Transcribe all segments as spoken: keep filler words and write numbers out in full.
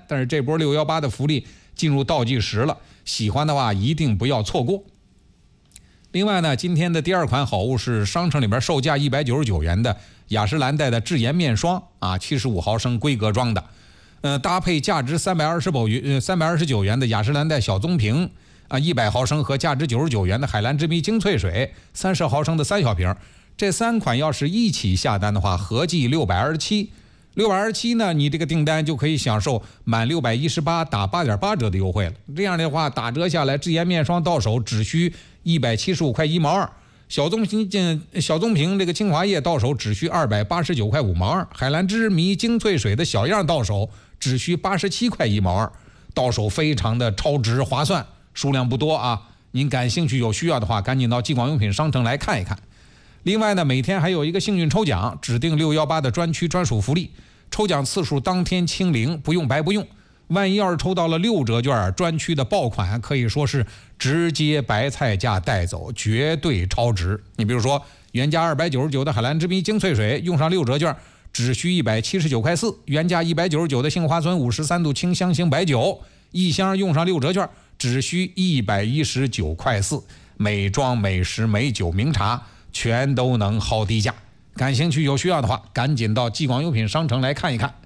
但是这波六一八的福利进入倒计时了，喜欢的话一定不要错过。另外呢，今天的第二款好物是商城里边售价一百九十九元的雅诗兰黛的智颜面霜啊，七十五毫升规格装的，呃，搭配价值三百二十九元三百二十九元的雅诗兰黛小棕瓶啊，一百毫升和价值九十九元的海蓝之谜精粹水三十毫升的三小瓶，这三款要是一起下单的话，合计六百二十七。六百二十七呢，你这个订单就可以享受满六百一十八打八点八折的优惠了。这样的话，打折下来，智颜面霜到手只需一百七十五块一毛二，小棕瓶小棕瓶这个精华液到手只需二百八十九块五毛二，海蓝之谜精粹水的小样到手只需八十七块一毛二，到手非常的超值划算，数量不多啊。您感兴趣有需要的话，赶紧到纪广用品商城来看一看。另外呢，每天还有一个幸运抽奖，指定六一八的专区专属福利，抽奖次数当天清零，不用白不用。万一要是抽到了六折券，专区的爆款可以说是直接白菜价带走，绝对超值。你比如说，原价二百九十九的海蓝之谜精粹水，用上六折券只需一百七十九块四；原价一百九十九的杏花村五十三度清香型白酒，一箱用上六折券只需一百一十九块四。美妆、美食、美酒、名茶全都能薅低价，感兴趣有需要的话，赶紧到纪广用品商城来看一看。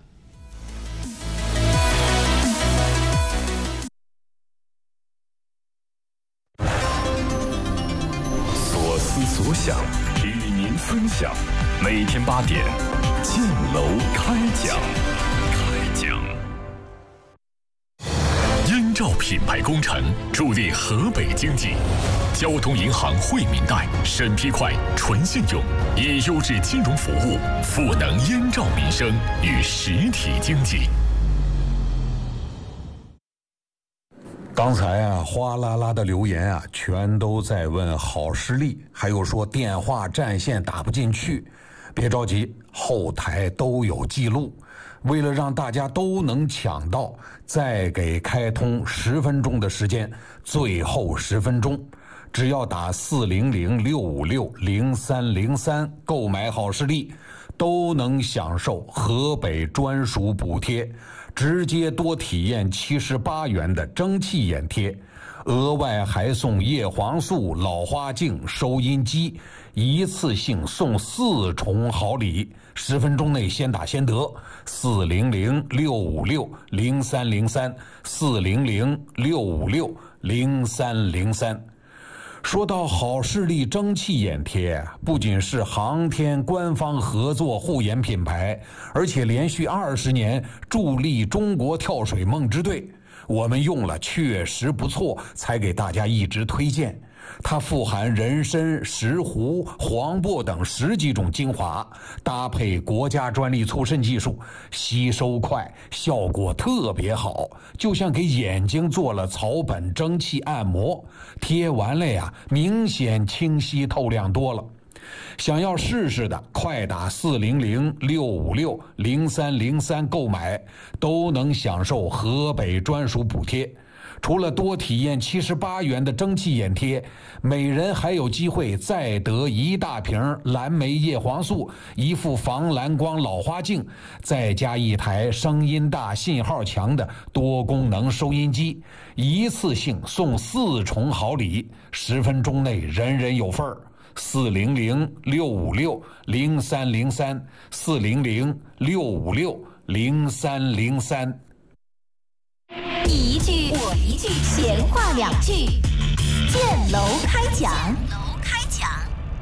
所思所想，与您分享。每天八点，建楼开讲。开讲。燕赵品牌工程助力河北经济。交通银行惠民贷审批快、纯信用，以优质金融服务赋能燕赵民生与实体经济。 刚才啊，哗啦啦的留言啊，全都在问好视力，还有说电话占线打不进去。别着急，后台都有记录。为了让大家都能抢到，再给开通十分钟的时间，最后十分钟。只要打四零零六五六零三零三购买好视力，都能享受河北专属补贴，直接多体验七十八元的蒸汽眼贴，额外还送叶黄素、老花镜、收音机，一次性送四重好礼，十分钟内先打先得。四零零六五六零三零三，四零零六五六零三零三。说到好视力蒸汽眼贴，不仅是航天官方合作护眼品牌，而且连续二十年助力中国跳水梦之队。我们用了确实不错，才给大家一直推荐。它富含人参、石斛、黄柏等十几种精华，搭配国家专利促渗技术，吸收快，效果特别好，就像给眼睛做了草本蒸汽按摩，贴完了呀，明显清晰透亮多了。想要试试的，快打四零零六五六零三零三购买，都能享受河北专属补贴。除了多体验七十八元的蒸汽眼贴，每人还有机会再得一大瓶蓝莓叶黄素，一副防蓝光老花镜，再加一台声音大、信号强的多功能收音机，一次性送四重好礼，十分钟内人人有份儿。四零零六五六零三零三，四零零六五六零三零三。 你一句我一句，闲话两句，建楼开讲。楼开讲。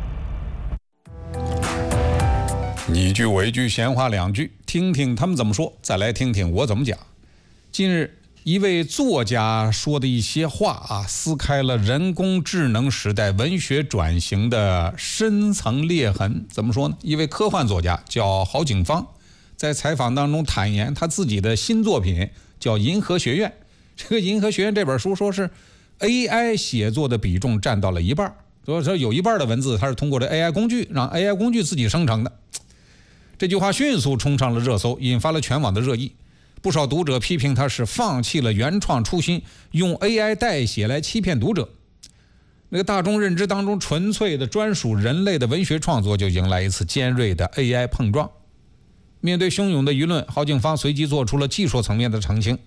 你一句我一句，闲话两句，听听他们怎么说，再来听听我怎么讲。近日，一位作家说的一些话啊，撕开了人工智能时代文学转型的深层裂痕。怎么说呢？一位科幻作家叫郝景芳，在采访当中坦言，他自己的新作品叫《银河学院》。这个《银河学院》这本书说是 A I 写作的比重占到了一半，所以说有一半的文字它是通过这 A I 工具，让 A I 工具自己生成的。这句话迅速冲上了热搜，引发了全网的热议。不少读者批评他是放弃了原创初心，用 A I 代写来欺骗读者。那个大众认知当中纯粹的专属人类的文学创作就迎来一次尖锐的 A I 碰撞。面对汹涌的舆论，郝景芳随即做出了技术层面的澄清。